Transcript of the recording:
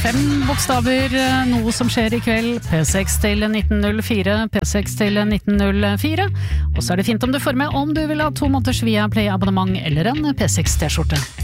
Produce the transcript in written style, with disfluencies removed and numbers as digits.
5 bokstaver, noe som skjer i kveld. P6 til 1904, P6 til 1904. Og så det fint om du får med om du vil ha 2 måneders Viaplay abonnement eller en P6 t-skjorte.